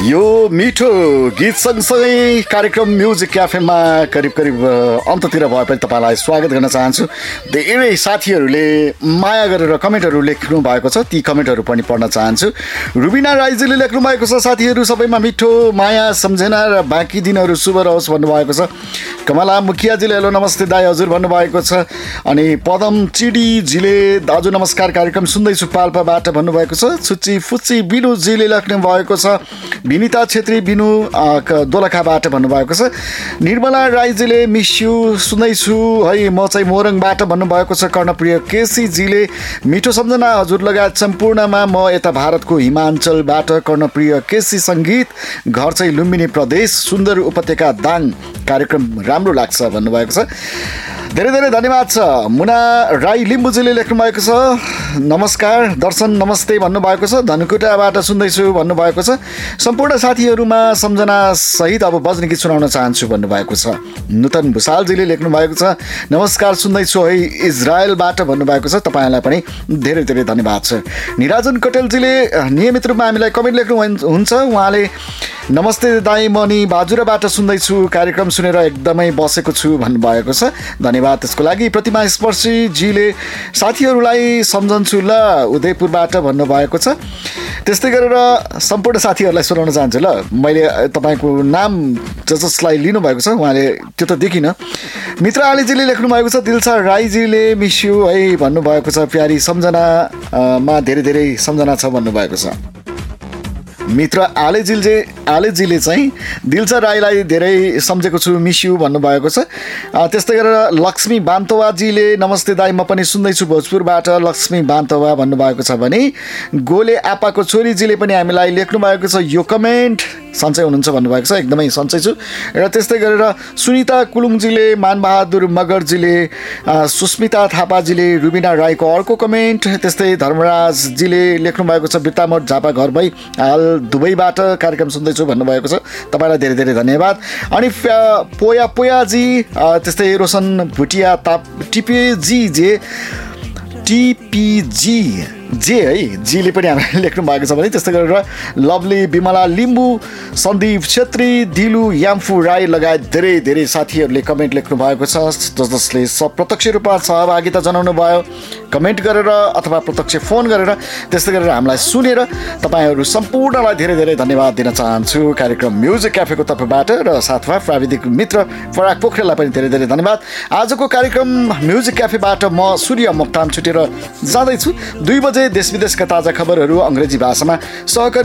यो मिठो गीत सँगसँगै कार्यक्रम म्युजिक क्याफेमा करिब अन्ततिर भए पनि तपाईँलाई स्वागत गर्न चाहन्छु। धेरै साथीहरूले माया गरेर कमेन्टहरू लेख्नु भएको छ, ती कमेन्टहरू पनि पढ्न चाहन्छु। रुबिना राईजीले लेख्नु भएको छ, साथीहरू सबैमा मिठो माया सम्झना र बाँकी दिनहरू शुभ रहोस् भन्नुभएको छ। कमला मुखियाजीले हेलो नमस्ते दाई हजुर भन्नुभएको छ। अनि पदम चिडीजीले दाजु नमस्कार कार्यक्रम सुन्दैछु पाल्पाबाट भन्नुभएको छ। छुच्ची फुच्ची बिनुजीले लेख्नु भएको छ। विनिता छेत्री बिनु दोलखाबाट भन्नुभएको छ। निर्मला राईजीले मिस यु सुन्दैछु है म चाहिँ मोरङबाट भन्नुभएको छ। कर्णप्रिय केसीजीले मिठो सम्झना हजुर लगायत सम्पूर्णमा म यता भारतको हिमाञ्चलबाट कर्णप्रिय केसी सङ्गीत घर चाहिँ लुम्बिनी प्रदेश सुन्दर उपत्यका दाङ कार्यक्रम राम्रो लाग्छ भन्नुभएको छ। धेरै धेरै धन्यवाद छ। मुना राई लिम्बुजीले लेख्नु भएको छ नमस्कार दर्शन नमस्ते भन्नुभएको छ। धनकुटाबाट सुन्दैछु भन्नुभएको छ। सम्पूर्ण साथीहरूमा सम्झना सहित अब बज्ने गीत सुनाउन चाहन्छु भन्नुभएको छ। नूतन भुसालजीले लेख्नु भएको छ नमस्कार सुन्दैछु है इजरायलबाट भन्नुभएको छ। तपाईँलाई पनि धेरै धेरै धन्यवाद छ। निराजन कटेलजीले नियमित रूपमा हामीलाई कमेन्ट लेख्नुहुन्छ। उहाँले नमस्ते दाई म नि बाजुराबाट सुन्दैछु कार्यक्रम सुनेर एकदमै बसेको छु भन्नुभएको छ। धन्यवाद त्यसको लागि। प्रतिमा स्पर्शीजीले साथीहरूलाई सम्झन्छु ल उदयपुरबाट भन्नुभएको छ। त्यस्तै गरेर सम्पूर्ण साथीहरूलाई सुनाउन चाहन्छु ल। मैले तपाईँको नाम जसलाई लिनुभएको छ उहाँले त्यो त देखिनँ। मित्र आलीजीले लेख्नु भएको छ। दिलसा राईजीले मिस यु है भन्नुभएको छ। प्यारी सम्झनामा धेरै धेरै सम्झना छ भन्नुभएको छ। मित्र आलेजीले चाहिँ दिलसा राईलाई धेरै सम्झेको छु मिस यु भन्नुभएको छ। त्यस्तै गरेर लक्ष्मी बान्तवाजीले नमस्ते दाई म पनि सुन्दैछु भोजपुरबाट लक्ष्मी बान्तवा भन्नुभएको छ भने गोले आपाको छोरीजीले पनि हामीलाई लेख्नु भएको छ यो कमेन्ट सन्चै हुनुहुन्छ भन्नुभएको छ। एकदमै सन्चै छु। र त्यस्तै गरेर सुनिता कुलुङजीले मानबहादुर मगरजीले सुस्मिता थापाजीले रुबिना राईको अर्को कमेन्ट। त्यस्तै धर्मराजजीले लेख्नु भएको छ बिर्तामोड झापा घर भई हाल दुबईबाट कार्यक्रम सुन्दैछु भन्नुभएको छ। तपाईँलाई धेरै धेरै धन्यवाद। अनि पोयाजी त्यस्तै रोशन भुटिया टिपिजी है जीले पनि हामीलाई लेख्नु भएको छ भने त्यस्तै गरेर लभली विमला लिम्बू सन्दीप छेत्री दिलु याम्फू राई लगायत धेरै धेरै साथीहरूले कमेन्ट लेख्नु भएको छ। जसले प्रत्यक्ष रूपमा सहभागिता जनाउनु भयो कमेन्ट गरेर अथवा प्रत्यक्ष फोन गरेर त्यस्तै गरेर हामीलाई सुनेर तपाईँहरू सम्पूर्णलाई धेरै धेरै धन्यवाद दिन चाहन्छु कार्यक्रम म्युजिक क्याफेको तर्फबाट। र साथमा प्राविधिक मित्र फराक पोखरेललाई पनि धेरै धेरै धन्यवाद। आजको कार्यक्रम म्युजिक क्याफेबाट म सूर्य मोक्तान छुटेर जाँदैछु। 2 बजे देश विदेशका ताजा खबरहरू अङ्ग्रेजी भाषामा सहकर्मी